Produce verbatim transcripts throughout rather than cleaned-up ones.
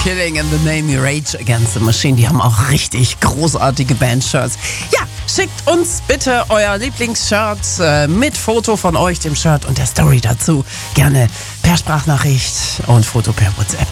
Killing in the Name, Rage Against the Machine. Die haben auch richtig großartige Bandshirts. Ja, schickt uns bitte euer Lieblingsshirt äh, mit Foto von euch, dem Shirt und der Story dazu. Gerne per Sprachnachricht und Foto per WhatsApp.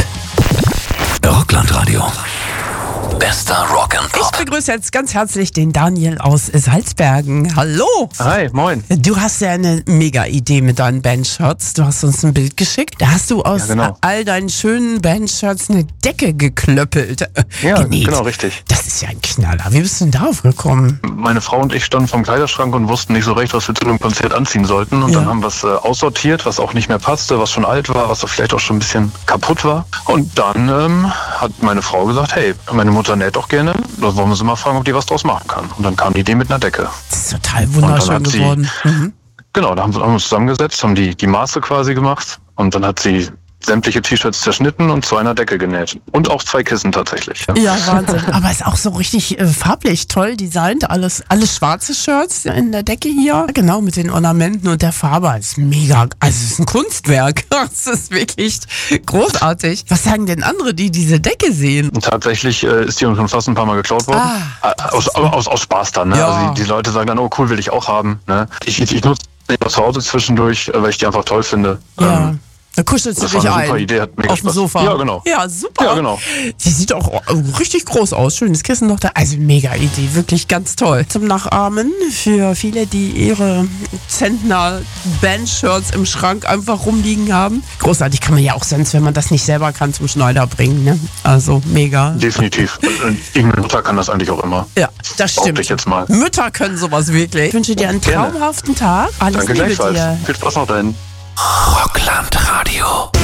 Rockland-Radio. Bester Rock and Pop. Ich begrüße jetzt ganz herzlich den Daniel aus Salzbergen. Hallo. Hi, moin. Du hast ja eine mega Idee mit deinen Bandshirts. Du hast uns ein Bild geschickt. Da hast du aus Ja, genau. all deinen schönen Bandshirts eine Decke geklöppelt. Ja, genäht. genau, richtig. Das ist ja ein Knaller. Wie bist du denn darauf gekommen? Meine Frau und ich standen vom Kleiderschrank und wussten nicht so recht, was wir zu dem Konzert anziehen sollten. Und Ja. dann haben wir es äh, aussortiert, was auch nicht mehr passte, was schon alt war, was auch vielleicht auch schon ein bisschen kaputt war. Und dann ähm, hat meine Frau gesagt, hey, meine Mutter näht auch gerne. Da wollen wir sie mal fragen, ob die was draus machen kann. Und dann kam die Idee mit einer Decke. Das ist total wunderschön hat sie- geworden. Mhm. Genau, da haben wir haben wir uns zusammengesetzt, haben die, die Maße quasi gemacht. Und dann hat sie sämtliche T-Shirts zerschnitten und zu einer Decke genäht. Und auch zwei Kissen tatsächlich. Ja. Ja, Wahnsinn. Aber ist auch so richtig äh, farblich toll designt. Alles, alles schwarze Shirts in der Decke hier. Genau, mit den Ornamenten und der Farbe. Das ist mega. Also, es ist ein Kunstwerk. Das ist wirklich großartig. Was sagen denn andere, die diese Decke sehen? Und tatsächlich äh, ist die uns schon fast ein paar Mal geklaut worden. Ah. Äh, aus, aus, aus Spaß dann. Ne? Ja. Also die, die Leute sagen dann, oh cool, will ich auch haben. Ne? Ich, ich, ich nutze die zu Hause zwischendurch, äh, weil ich die einfach toll finde. Ja. Ähm, Da kuschelst du das war dich eine ein. super Idee, hat mega auf dem Spaß. Sofa. Ja, genau. Ja, super. Ja, genau. Sie sieht auch richtig groß aus. Schönes Kissen noch da. Also mega Idee. Wirklich ganz toll. Zum Nachahmen für viele, die ihre Zentner Bandshirts im Schrank einfach rumliegen haben. Großartig, kann man ja auch sonst, wenn man das nicht selber kann, zum Schneider bringen. Ne? Also mega. Definitiv. Und, und irgendeine Mutter kann das eigentlich auch immer. Ja, das Behaupte stimmt. ich jetzt mal. Mütter können sowas wirklich. Ich wünsche dir einen Gerne. traumhaften Tag. Alles Danke Liebe gleichfalls. dir. Viel Spaß noch dahin. Rockland-Radio.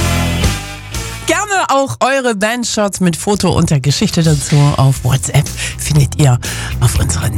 Gerne auch eure Bandshirts mit Foto und der Geschichte dazu auf WhatsApp findet ihr auf unseren